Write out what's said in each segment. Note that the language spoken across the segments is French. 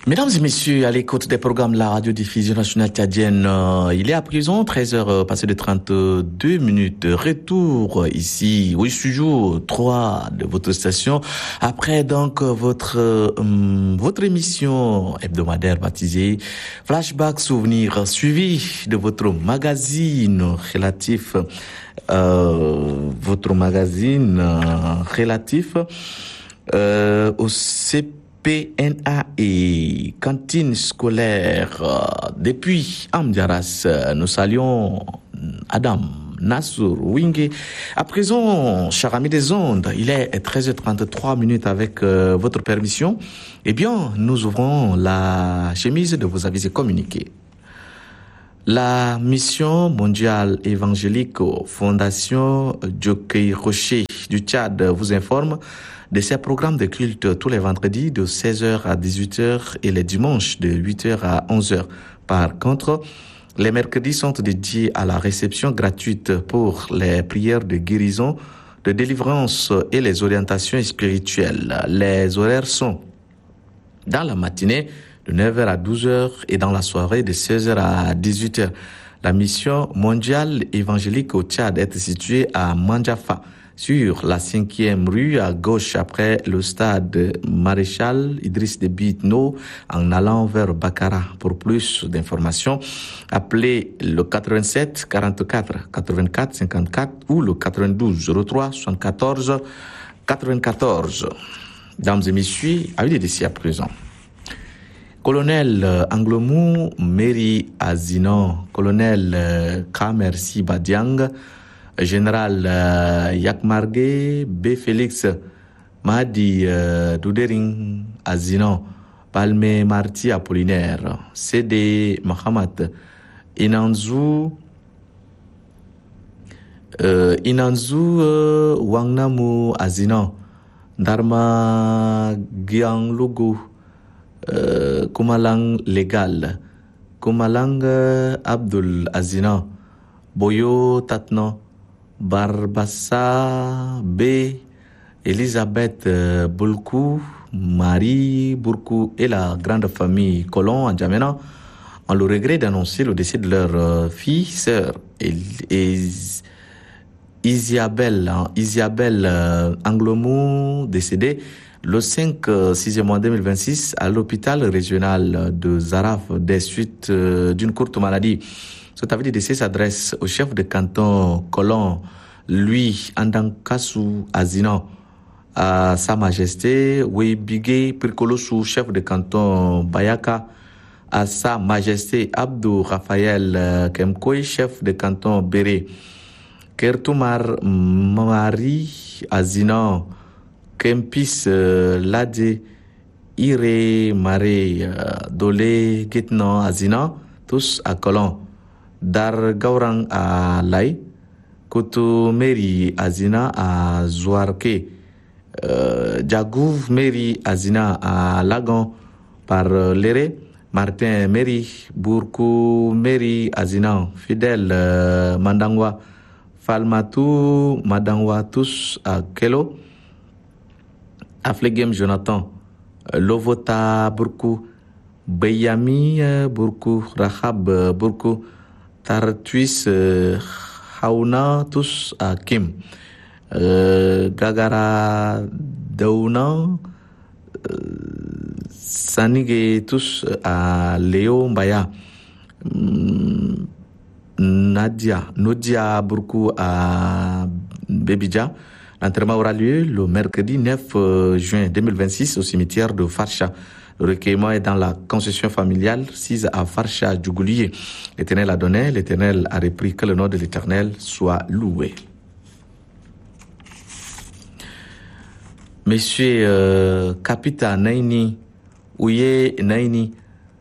Mesdames et messieurs, à l'écoute des programmes de la radiodiffusion nationale tchadienne, il est à présent 13h passé de 32 minutes. Retour ici au studio 3 de votre station. Après donc votre émission hebdomadaire baptisée Flashback Souvenir, suivi de votre magazine relatif au CPNA et cantine scolaire. Depuis Amdiaras, nous saluons Adam, Nassour, Wingé. À présent, chers amis des ondes, il est 13h33 minutes avec votre permission. Eh bien, nous ouvrons la chemise de vos avis et communiqués. La mission mondiale évangélique Fondation Djoké Rocher du Tchad vous informe de ses programmes de culte tous les vendredis de 16h à 18h et les dimanches de 8h à 11h. Par contre, les mercredis sont dédiés à la réception gratuite pour les prières de guérison, de délivrance et les orientations spirituelles. Les horaires sont dans la matinée de 9h à 12h et dans la soirée de 16h à 18h. La mission mondiale évangélique au Tchad est située à Mandjafa, sur la 5e rue à gauche après le stade Maréchal Idriss Déby Itno en allant vers Bakara. Pour plus d'informations, appelez le 87 44 84 54 ou le 92 03 74 94. Mesdames et messieurs, avis des dossiers à présent. Colonel Anglomou Meri Azinan, colonel Kamersi Badiang, général Yakmarge B. Félix Mahdi Doudering Azinan, Palme Marti Apollinaire, CD Mohamed Inanzu Wangnamu Azinan, Dharma Gyanglugu, Kumalang Legal, Kumalang Abdul Azinan, Boyo Tatno, Barbassa B, Elisabeth Boulkou, Marie Bourkou et la grande famille Colon en Djamena ont le regret d'annoncer le décès de leur fille, sœur Isiabelle Anglomou, décédée le 6 mois 2026 à l'hôpital régional de Zaraf des suites d'une courte maladie. Cet avis de décès s'adresse au chef de canton Colon, lui, Andankasu Azinan, à Sa Majesté Weibigé Pirkolosu, chef de canton Bayaka, à Sa Majesté Abdou Raphaël Kemkoy, chef de canton Béré, Kertoumar Mari Azinan, Kempis Lade, Ire Mare Dole Getnan Azinan, tous à Colon. Dar Gaurang à Lai, Koto Meri Azina à Zouarke, Djagouv Meri Azina à Lagan par Léré, Martin Meri, Bourkou Meri Azina, Fidèle Mandangwa, Falmatou Mandangwa, tous à Kelo, Aflegem Jonathan, Lovota Bourkou, Bayami Bourkou, Rahab Bourkou, Tartuis Hauna, tous à Kim, Gagara Dauna, Sanige, tous à Léo Mbaya, Nodia Bourkou à Bebidja. L'enterrement aura lieu le mercredi 9 juin 2026 au cimetière de Farsha. Le recueillement est dans la concession familiale, sise à Farsha Djougoulié. L'Éternel a donné, l'Éternel a repris, que le nom de l'Éternel soit loué. Monsieur Kapita Naini, Ouye Naini,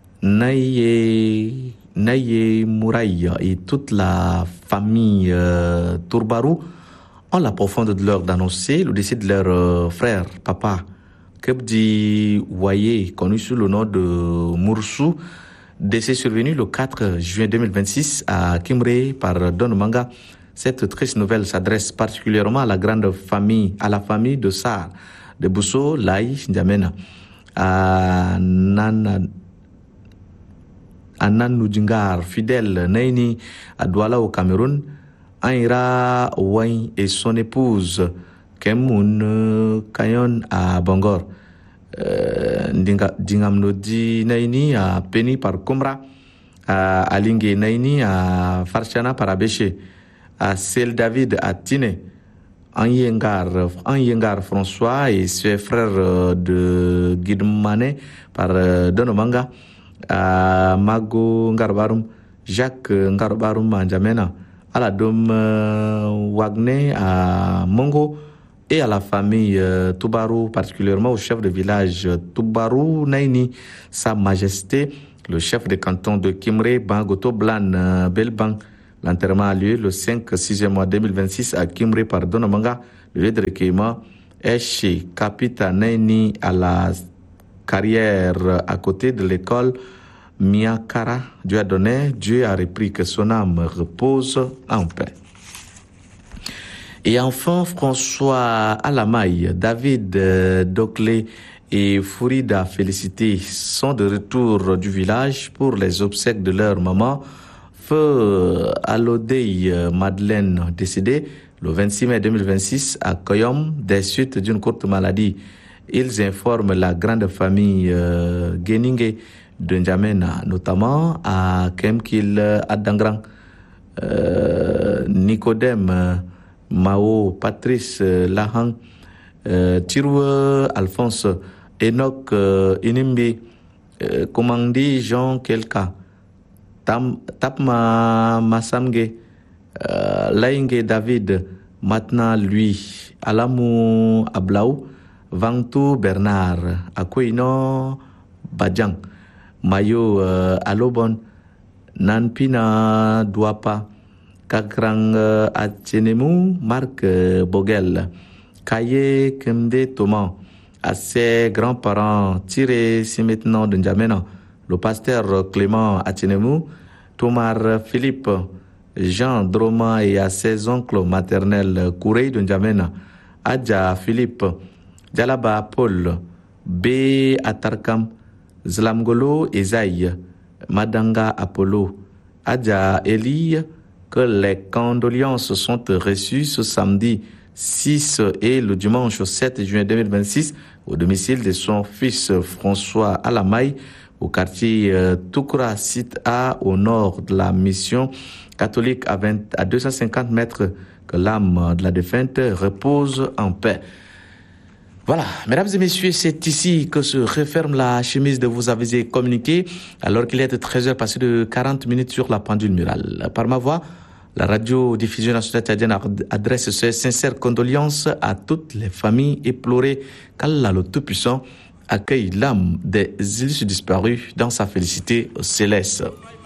Naye Mouraï et toute la famille Tourbarou ont la profonde douleur d'annoncer le décès de leur frère, papa, Kebdi Waye, connu sous le nom de Moursou, décès survenu le 4 juin 2026 à Kimré par Don Manga. Cette triste nouvelle s'adresse particulièrement à la grande famille, à la famille de Sarr, de Bousso, Laï, N'Djamena. à Nanou Djingar, fidèle Naini à Douala au Cameroun, Aïra Ouain et son épouse Kemoun Kayon à Bangor, Dingamnodi Naini à Penny par Kumra, à Alingue Naini à Farchana par Abéché, à Sel David à Tine, Anyengar François et ses frères de Guidmane par Donomanga, à Mago Ngarbarum, Jacques Ngarbarum à N'Djamena, à la Dôme Wagner à Mongo et à la famille Toubarou, particulièrement au chef de village Toubarou Naini, Sa Majesté, le chef de canton de Kimré, Bangoto Blan Belbang. L'enterrement a lieu le 5-6 mois 2026 à Kimré par Donomanga. Le lieu de recueillement est chez Kapita Naini à la carrière à côté de l'école Miakara. Dieu a donné, Dieu a repris, que son âme repose en paix. Et enfin, François Alamaï, David Doclé et Fourida Félicité sont de retour du village pour les obsèques de leur maman, Feu Alodei Madeleine, décédée le 26 mai 2026 à Koyom des suites d'une courte maladie. Ils informent la grande famille Geningue de N'Djamena, notamment à Kemkil Adangrang, Nicodème Mao, Patrice Lahang, Tirou Alphonse, Enoch Inimbi, Komandi Jean Kelka, Tapma Massamge, Lainge David, maintenant lui, Alamou Ablaou, Vantou Bernard, Akoino Badjang, Mayo Alobon, Nanpina Douapa, Kakrang Atchenemu, Marc Bogel, Kaye Kemde Thomas, à ses grands-parents tirés si maintenant de N'Djamena, le pasteur Clément Atchenemu, Tomar Philippe, Jean Droma et à ses oncles maternels Kourey de N'Djamena, Adja Philippe, Djalaba Paul, B. Atarkam, Zlamgolo Esaïe, Madanga Apollo, Adja Eli, que les condoléances sont reçues ce samedi 6 et le dimanche 7 juin 2026 au domicile de son fils François Alamaï au quartier Toukoura, site A au nord de la mission catholique à 250 mètres. Que l'âme de la défunte repose en paix. Voilà, mesdames et messieurs, c'est ici que se referme la chemise de vous aviser communiqué, alors qu'il est 13h passé de 40 minutes sur la pendule murale. Par ma voix, la radio-diffusion nationale tchadienne adresse ses sincères condoléances à toutes les familles éplorées qu'Allah le Tout-Puissant accueille l'âme des illustres disparus dans sa félicité céleste.